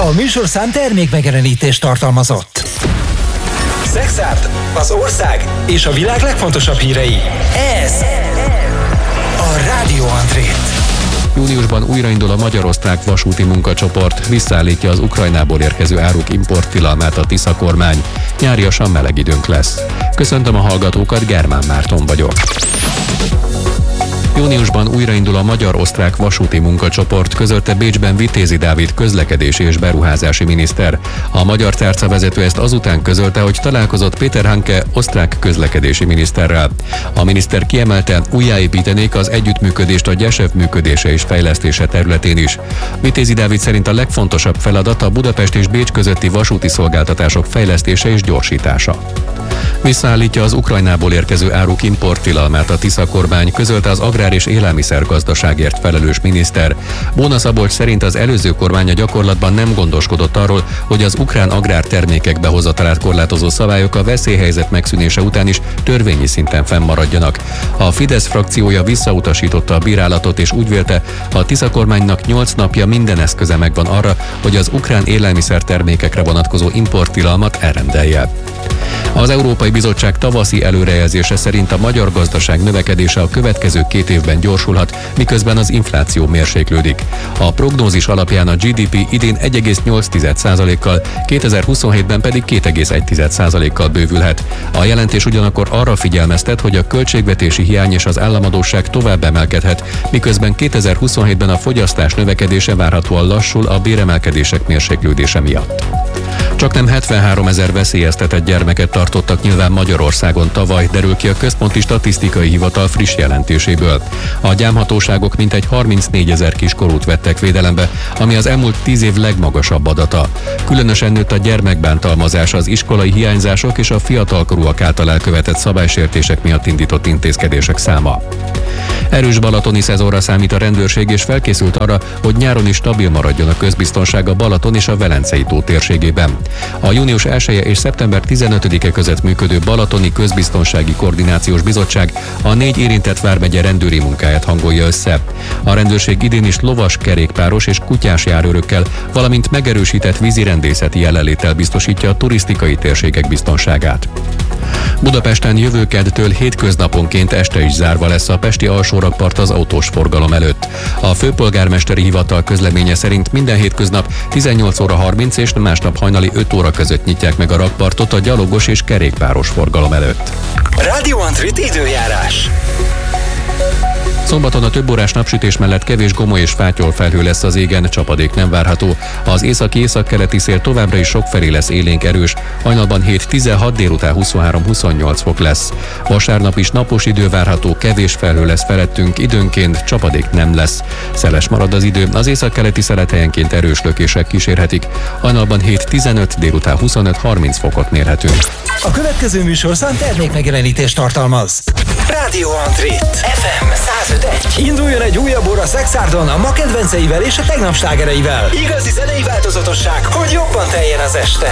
A műsorszám termékmegjelenítést tartalmazott. Szexárd, az ország és a világ legfontosabb hírei. Ez a Rádió Andrét. Júniusban újraindul a magyar-osztrák vasúti munkacsoport, visszaállítja az Ukrajnából érkező áruk importtilalmát a Tisza kormány. Nyáriasan meleg időnk lesz. Köszöntöm a hallgatókat, Germán Márton vagyok. Júniusban újraindul a magyar-osztrák vasúti munkacsoport, közölte Bécsben Vitézi Dávid közlekedési és beruházási miniszter. A magyar tárca vezető ezt azután közölte, hogy találkozott Péter Hanke osztrák közlekedési miniszterrel. A miniszter kiemelte, újjáépítenék az együttműködést a GYESEV működése és fejlesztése területén is. Vitézi Dávid szerint a legfontosabb feladat a Budapest és Bécs közötti vasúti szolgáltatások fejlesztése és gyorsítása. Visszaállítja az Ukrajnából érkező áruk importtilalmát a Tisza kormány, közölte az agrár- és élelmiszergazdaságért felelős miniszter. Bóna Szabolcs szerint az előző kormány a gyakorlatban nem gondoskodott arról, hogy az ukrán agrártermékek behozatalát korlátozó szabályok a veszélyhelyzet megszűnése után is törvényi szinten fennmaradjanak. A Fidesz frakciója visszautasította a bírálatot és úgy vélte, a Tisza kormánynak 8 napja minden eszköze megvan arra, hogy az ukrán élelmiszertermékekre vonatkozó importtilalmat elrendelje. Az Európai Bizottság tavaszi előrejelzése szerint a magyar gazdaság növekedése a következő 2 évben gyorsulhat, miközben az infláció mérséklődik. A prognózis alapján a GDP idén 1,8%-kal, 2027-ben pedig 2,1%-kal bővülhet. A jelentés ugyanakkor arra figyelmeztet, hogy a költségvetési hiány és az államadósság tovább emelkedhet, miközben 2027-ben a fogyasztás növekedése várhatóan lassul a béremelkedések mérséklődése miatt. Csaknem 73 000 veszélyeztetett gyermeket tartottak nyilván Magyarországon tavaly, derül ki a Központi Statisztikai Hivatal friss jelentéséből. A gyámhatóságok mintegy 34 000 kiskorút vettek védelembe, ami az elmúlt 10 év legmagasabb adata. Különösen nőtt a gyermekbántalmazás, az iskolai hiányzások és a fiatalkorúak által elkövetett szabálysértések miatt indított intézkedések száma. Erős balatoni szezonra számít a rendőrség, és felkészült arra, hogy nyáron is stabil maradjon a közbiztonság a Balaton és a Velencei tó térségében. A június 1 és szeptember 15-e között működő Balatoni Közbiztonsági Koordinációs Bizottság a 4 érintett vármegye rendőri munkáját hangolja össze. A rendőrség idén is lovas, kerékpáros és kutyás járőrökkel, valamint megerősített vízirendészeti jelenléttel biztosítja a turisztikai térségek biztonságát. Budapesten jövő keddtől hétköznaponként este is zárva lesz a pesti alsórakpart az autós forgalom előtt. A főpolgármesteri hivatal közleménye szerint minden hétköznap 18 óra 30 és másnap hajnali 5 óra között nyitják meg a rakpartot a gyalogos és kerékpáros forgalom előtt. Rádió Andrét időjárás. Szombaton a többórás napsütés mellett kevés gomoly és fátyol felhő lesz az égen, csapadék nem várható. Az északi-északkeleti szél továbbra is sokfelé lesz élénk erős, hajnalban 7-16, délután 23-28 fok lesz. Vasárnap is napos idő várható, kevés felhő lesz felettünk, időnként csapadék nem lesz. Szeles marad az idő, az északkeleti szelet helyenként erős lökések kísérhetik. Hajnalban 7-15, délután 25-30 fokot mérhetünk. A következő műsorszám termékmegjelenítést tartalmaz. Rádió Andrét FM 105.1. Induljon egy újabb óra Szexárdon a ma kedvenceivel és a tegnap slágereivel. Igazi zenei változatosság, hogy jobban teljen az este.